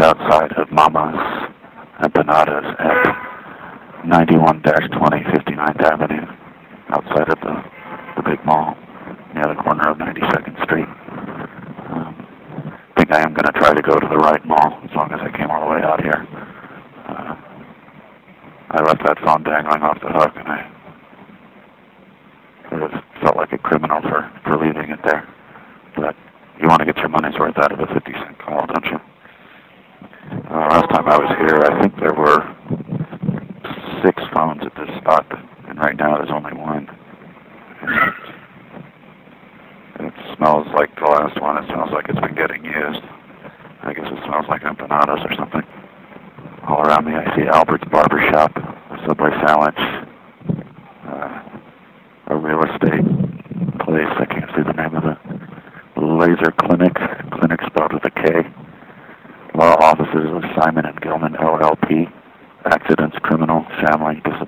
outside of Mama's Empanadas at 91-20 59th Avenue, outside of the big mall, near the corner of 92nd Street. I think I am going to try to go to the right mall, as long as I came all the way out here. I left that phone dangling off the hook, and I sort of felt like a criminal for leaving it there. But you want to get your money's worth out of a 50-cent call, don't you? Last time I was here, I think there were 6 phones at this spot, and right now there's only one. And it smells like the last one. It smells like it's been getting used. I guess it smells like empanadas or something. All around me I see Albert's Barber Shop, a Subway sandwich, a real estate place. I can't see the name of it. Laser Clinic spelled with a K. Law offices of Simon & Gilman, LLP. Accidents, criminal, family, disability.